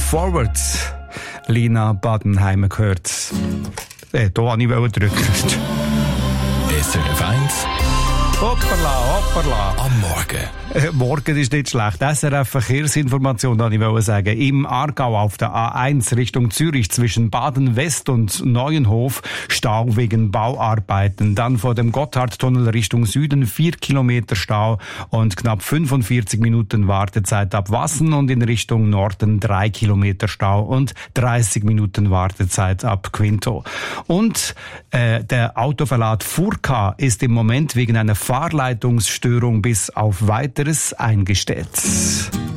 Forward. Lina Badenheimer gehört. Da wollte ich drücken. SRF 1. Hoppala. Am Morgen. Morgen ist nicht schlecht. SRF Verkehrsinformation, wollte ich sagen. Im Aargau auf der A1 Richtung Zürich zwischen Baden-West und Neuenhof Stau wegen Bauarbeiten. Dann vor dem Gotthardtunnel Richtung Süden 4 Kilometer Stau und knapp 45 Minuten Wartezeit ab Wassen und in Richtung Norden 3 Kilometer Stau und 30 Minuten Wartezeit ab Quinto. Und der Autoverlad Furka ist im Moment wegen einer Fahrleitungsstörung bis auf Weiteres eingestellt.